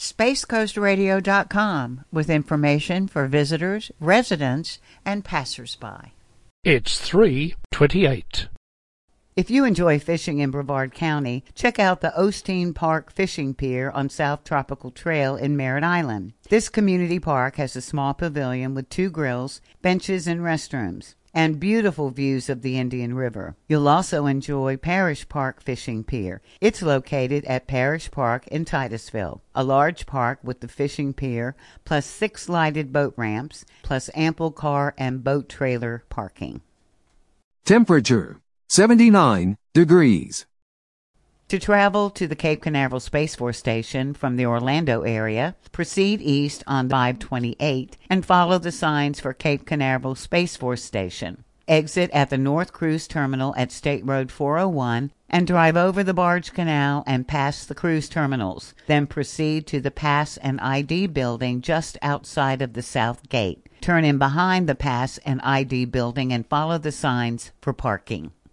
SpaceCoastRadio.com with information for visitors, residents, and passersby. It's 3:28. If you enjoy fishing in Brevard County, check out the Osteen Park Fishing Pier on South Tropical Trail in Merritt Island. This community park has a small pavilion with 2 grills, benches, and restrooms, and beautiful views of the Indian River. You'll also enjoy Parish Park Fishing Pier. It's located at Parish Park in Titusville, a large park with the fishing pier, plus 6 lighted boat ramps, plus ample car and boat trailer parking. Temperature 79 degrees. To travel to the Cape Canaveral Space Force Station from the Orlando area, proceed east on 528 and follow the signs for Cape Canaveral Space Force Station. Exit at the North Cruise Terminal at State Road 401 and drive over the barge canal and past the cruise terminals. Then proceed to the Pass and ID building just outside of the South Gate. Turn in behind the Pass and ID building and follow the signs for parking.